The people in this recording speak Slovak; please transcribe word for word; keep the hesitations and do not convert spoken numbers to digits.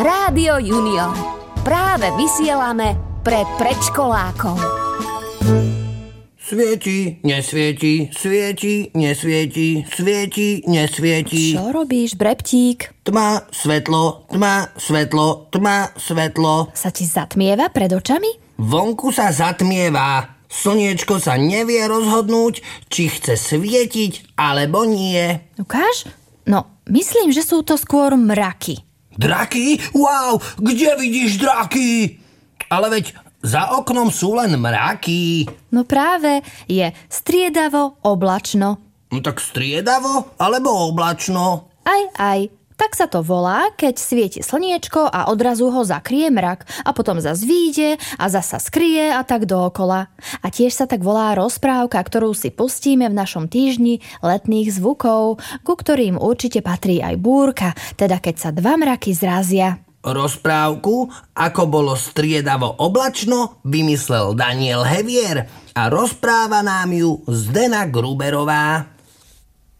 Rádio Junior. Práve vysielame pre predškolákov. Svieti, nesvieti, svieti, nesvieti, svieti, nesvieti. Čo robíš, Breptík? Tma, svetlo, tma, svetlo, tma, svetlo. Sa ti zatmieva pred očami? Vonku sa zatmieva. Slniečko sa nevie rozhodnúť, či chce svietiť, alebo nie. Ukáž? No, myslím, že sú to skôr mraky. Draky? Wow, kde vidíš draky? Ale veď za oknom sú len mraky. No práve, je striedavo oblačno. No tak striedavo alebo oblačno? Aj, aj. Tak sa to volá, keď svieti slniečko a odrazu ho zakrie mrak a potom zas vyjde a zasa skrie a tak dookola. A tiež sa tak volá rozprávka, ktorú si pustíme v našom týždni letných zvukov, ku ktorým určite patrí aj búrka, teda keď sa dva mraky zrazia. Rozprávku, ako bolo striedavo oblačno, vymyslel Daniel Hevier a rozpráva nám ju Zdena Gruberová.